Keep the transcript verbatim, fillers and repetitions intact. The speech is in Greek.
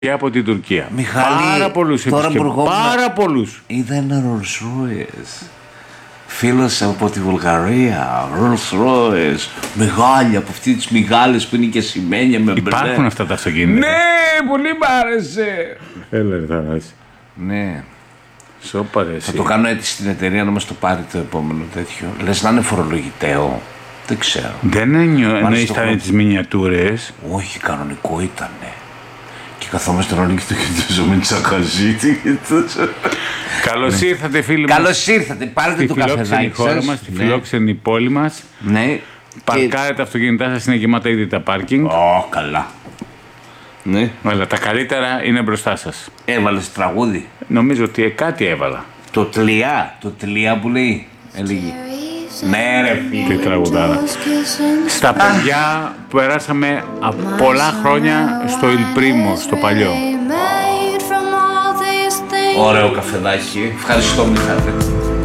Και από την Τουρκία. Μιχάλη, πάρα πολλούς επισκέπτες. Πάρα πολλούς. Είδα ένα Rolls Royce. Φίλος από τη Βουλγαρία. Rolls Royce. Μεγάλη, από αυτή τις μεγάλες που είναι και σημαίνια με μπλε. Υπάρχουν αυτά τα αυτοκίνητα. Ναι, πολύ μ' άρεσε. Έλα ρε Θανάση. Ναι. Σώπα ρε Θα εσύ. το κάνω έτσι στην εταιρεία να μας το πάρει το επόμενο τέτοιο. Λες να είναι φορολογητέο. Δεν ξέρω. Δεν ένιω, εννοείς το τα χρόνο. τις μινιατούρες. Όχι, κανονικό ήτανε. Και καθόμαστε όλοι και το κοιτάζουμε τσακαζίτη. Καλώς ήρθατε φίλοι μας. Καλώς ήρθατε, πάρτε Στη το φιλόξενη καφεδάκι χώρα σας. μας, στη Ναι. φιλόξενη πόλη μας. Ναι. Παρκάρετε τα αυτοκίνητά σας, είναι γεμάτα ήδη τα πάρκινγκ. Ω, καλά. Ναι. Αλλά τα καλύτερα είναι μπροστά σας. Έβαλες τραγούδι. Νομίζω ότι κάτι έβαλα. Το τλιά, το τλιά που λέει. Έλεγε. Ναι ρε φίλε. Τι τραγουδάρα. Στα παιδιά περάσαμε από πολλά χρόνια στο Ιλπρίμο, στο παλιό. Ωραίο καφεδάκι. Ευχαριστώ Μιχάλη.